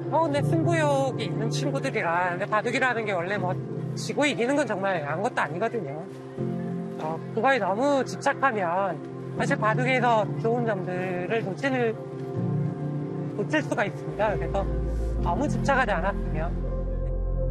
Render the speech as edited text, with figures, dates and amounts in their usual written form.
근데 승부욕이 있는 친구들이라. 근데 바둑이라는 게 원래 뭐, 지고 이기는 건 정말 아무것도 아니거든요. 그거에 너무 집착하면, 사실 바둑에서 좋은 점들을 놓칠 수가 있습니다. 그래서 너무 집착하지 않았으면